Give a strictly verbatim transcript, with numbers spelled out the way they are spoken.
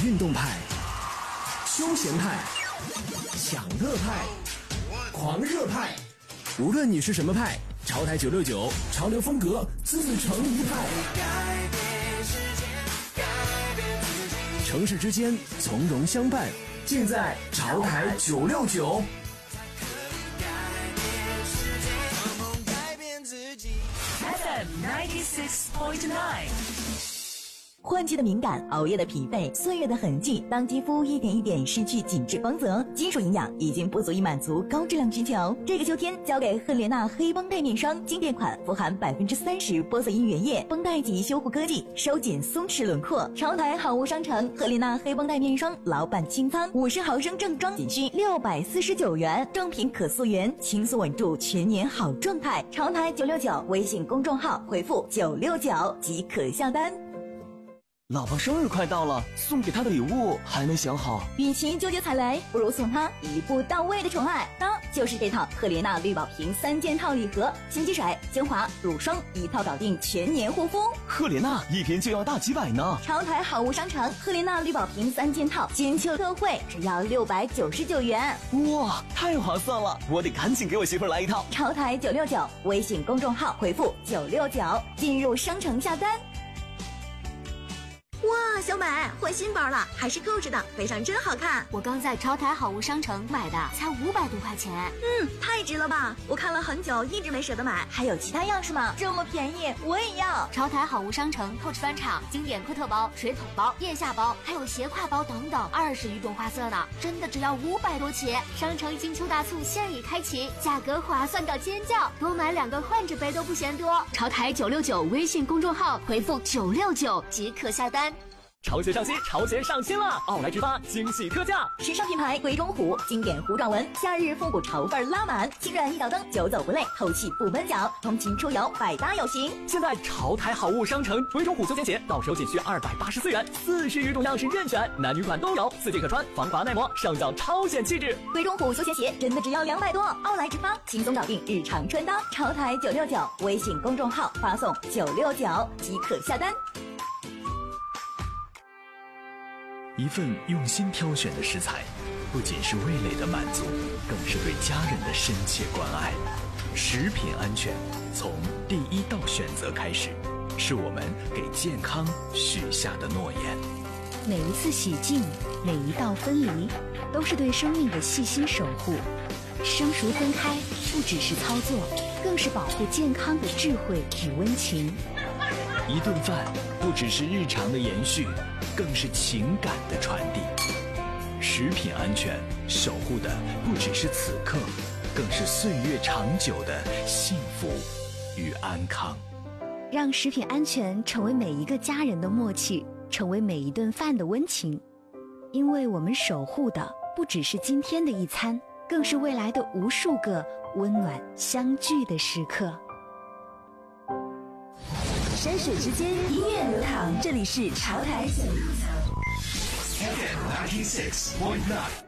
运动派、休闲派、享乐派、狂热派，无论你是什么派，潮台九六九，潮流风格自成一派。城市之间从容相伴，尽在潮台九六九。 F M ninety six point nine。 换季的敏感，熬夜的疲惫，岁月的痕迹，当肌肤一点一点失去紧致光泽，金属营养已经不足以满足高质量需求。这个秋天，交给赫莲娜黑绷带面霜经典款，富含百分之三十玻色因原液绷带级修护科技，收紧松弛轮廓。潮台好物商城赫莲娜黑绷带面霜老版清仓，五十毫升正装仅需六百四十九元，正品可溯源，轻松稳住全年好状态。潮台九六九微信公众号回复九六九即可下单。 老婆生日快到了，送给她的礼物还没想好。 与其纠结踩雷，不如送她一步到位的宠爱。当就是这套赫莲娜绿宝瓶三件套礼盒，洗肌水、精华、乳霜一套搞定全年护肤。 赫莲娜一瓶就要大几百呢。 潮台好物商城赫莲娜绿宝瓶三件套金秋特惠，只要六百九十九元。 哇，太划算了！我得赶紧给我媳妇儿来一套。 潮台九六九微信公众号回复九六九进入商城下单。 哇，小美换新包了，还是扣着的，背上真好看。 我刚在潮台好物商城买的，才五百多块钱。 嗯，太值了吧！我看了很久，一直没舍得买。 还有其他样式吗？这么便宜，我也要。 潮台好物商城透视专场经典科特包、水桶包、腋下包，还有斜挎包等等，二十余种花色呢，真的只要五百多起。商城金秋大促现已开启，价格划算到尖叫，多买两个换着背都不嫌多。潮台九六九微信公众号回复九六九即可下单。 潮鞋上新，潮鞋上新了！奥莱直发惊喜特价， 时尚品牌鬼冢虎经典弧状纹，夏日复古潮范拉满，轻软一脚蹬，久走不累，透气不闷脚，通勤出游百搭有型。 现在潮台好物商城鬼冢虎休闲鞋到手仅需二百八十四元，四十余种样式任选，男女款都有，四季可穿，防滑耐磨，上脚超显气质。 鬼冢虎休闲鞋真的只要两百多，奥莱直发轻松搞定日常穿搭。潮台九六九微信公众号发送九六九即可下单。 一份用心挑选的食材，不仅是味蕾的满足，更是对家人的深切关爱。食品安全从第一道选择开始，是我们给健康许下的诺言。 每一次洗净，每一道分离，都是对生命的细心守护。生熟分开不只是操作，更是保护健康的智慧与温情。 一顿饭不只是日常的延续，更是情感的传递。食品安全守护的不只是此刻，更是岁月长久的幸福与安康。 让食品安全成为每一个家人的默契，成为每一顿饭的温情。因为我们守护的不只是今天的一餐，更是未来的无数个温暖相聚的时刻。 山水之间，音乐流淌，这里是潮台九六九。 F M ninety six point nine。